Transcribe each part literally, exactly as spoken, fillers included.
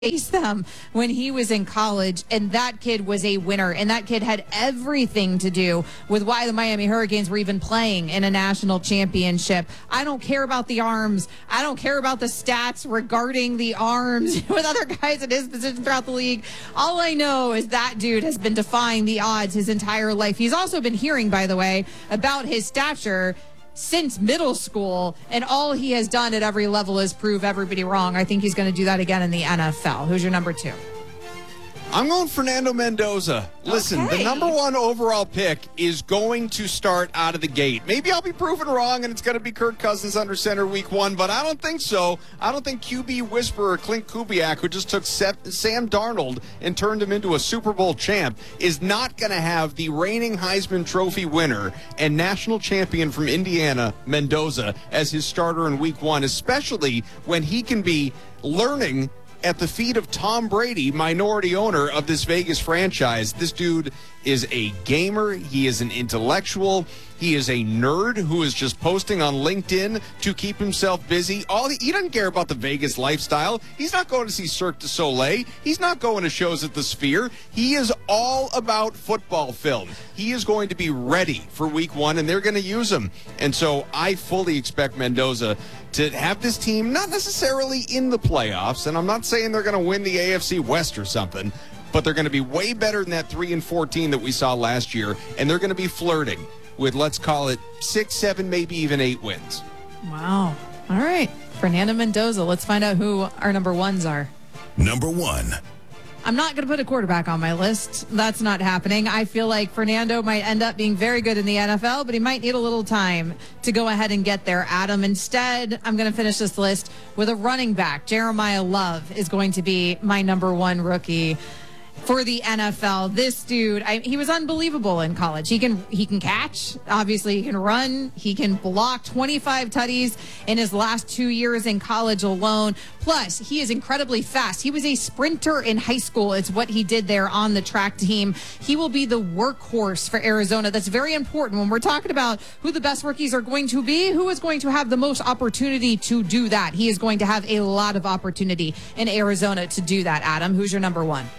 face them when he was in college, and that kid was a winner, and that kid had everything to do with why the Miami Hurricanes were even playing in a national championship. I don't care about the arms. I don't care about the stats regarding the arms with other guys in his position throughout the league. All I know is that dude has been defying the odds his entire life. He's also been hearing, by the way, about his stature since middle school, and all he has done at every level is prove everybody wrong. I think he's going to do that again in the N F L. Who's your number two? I'm going Fernando Mendoza. Listen, Okay. the number one overall pick is going to start out of the gate. Maybe I'll be proven wrong and it's going to be Kirk Cousins under center week one, but I don't think so. I don't think Q B whisperer Clint Kubiak, who just took Seth, Sam Darnold and turned him into a Super Bowl champ, is not going to have the reigning Heisman Trophy winner and national champion from Indiana, Mendoza, as his starter in week one, especially when he can be learning at the feet of Tom Brady, minority owner of this Vegas franchise. This dude is a gamer. He is an intellectual. He is a nerd who is just posting on LinkedIn to keep himself busy. All he, he doesn't care about the Vegas lifestyle. He's not going to see Cirque du Soleil. He's not going to shows at the Sphere. He is all about football film. He is going to be ready for week one, and they're going to use him. And so I fully expect Mendoza to have this team not necessarily in the playoffs, and I'm not saying they're going to win the A F C West or something, but they're going to be way better than that three and fourteen that we saw last year, and they're going to be flirting with, let's call it, six, seven, maybe even eight wins. Wow. All right. Fernando Mendoza. Let's find out who our number ones are. Number one. I'm not going to put a quarterback on my list. That's not happening. I feel like Fernando might end up being very good in the N F L, but he might need a little time to go ahead and get there, Adam. Instead, I'm going to finish this list with a running back. Jeremiah Love is going to be my number one rookie for the N F L. This dude, I, he was unbelievable in college. He can he can catch. Obviously, he can run. He can block. twenty-five tutties in his last two years in college alone. Plus, he is incredibly fast. He was a sprinter in high school. It's what he did there on the track team. He will be the workhorse for Arizona. That's very important when we're talking about who the best rookies are going to be. Who is going to have the most opportunity to do that? He is going to have a lot of opportunity in Arizona to do that, Adam. Who's your number one?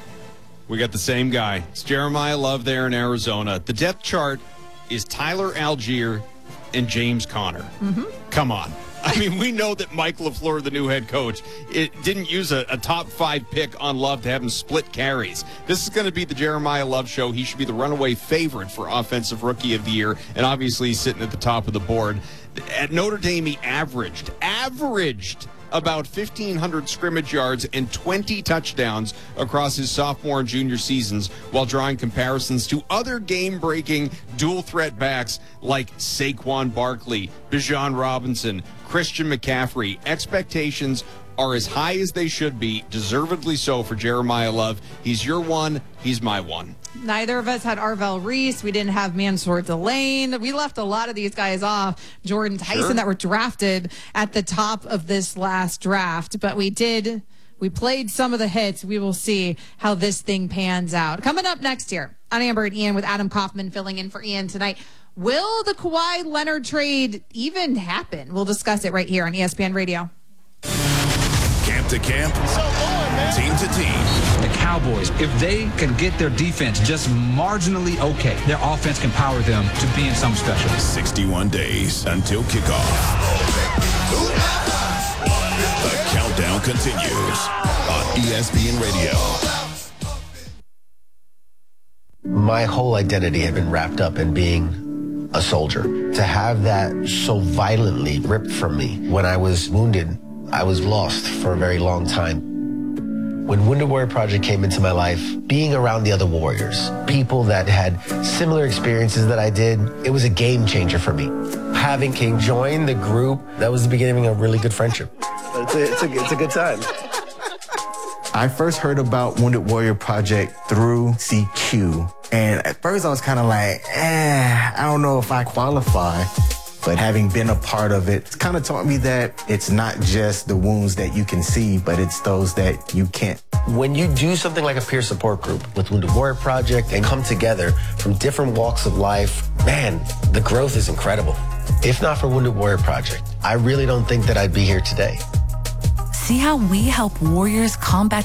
We got the same guy. It's Jeremiah Love there in Arizona. The depth chart is Tyler Algier and James Conner. Mm-hmm. Come on. I mean, we know that Mike LaFleur, the new head coach, it didn't use a, a top five pick on Love to have him split carries. This is going to be the Jeremiah Love show. He should be the runaway favorite for Offensive Rookie of the Year, and obviously he's sitting at the top of the board. At Notre Dame, he averaged, averaged about fifteen hundred scrimmage yards and twenty touchdowns across his sophomore and junior seasons, while drawing comparisons to other game-breaking dual-threat backs like Saquon Barkley, Bijan Robinson, Christian McCaffrey. Expectations are as high as they should be, deservedly so for Jeremiah Love. He's your one. He's my one. Neither of us had Arvell Reese. We didn't have Mansour Delane. We left a lot of these guys off. Jordan Tyson Sure. that were drafted at the top of this last draft. But we did, we played some of the hits. We will see how this thing pans out. Coming up next year on Amber and Ian with Adam Kaufman filling in for Ian tonight. Will the Kawhi Leonard trade even happen? We'll discuss it right here on E S P N Radio. Camp to camp, team to team. The Cowboys, if they can get their defense just marginally okay, their offense can power them to being something special. sixty-one days until kickoff. The countdown continues on E S P N Radio. My whole identity had been wrapped up in being a soldier. To have that so violently ripped from me when I was wounded, I was lost for a very long time. When Wounded Warrior Project came into my life, being around the other warriors, people that had similar experiences that I did, it was a game changer for me. Having King join the group, that was the beginning of a really good friendship. It's a, it's a, it's a good time. I first heard about Wounded Warrior Project through C Q. And at first I was kind of like, eh, I don't know if I qualify. But having been a part of it, it's kind of taught me that it's not just the wounds that you can see, but it's those that you can't. When you do something like a peer support group with Wounded Warrior Project and come together from different walks of life, man, the growth is incredible. If not for Wounded Warrior Project, I really don't think that I'd be here today. See how we help warriors combat